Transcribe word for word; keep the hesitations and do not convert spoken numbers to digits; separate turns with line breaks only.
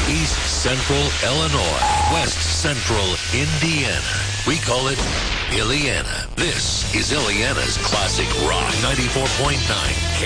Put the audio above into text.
East Central Illinois, West Central Indiana. We call it Illiana. This is Illiana's Classic Rock ninety-four point nine.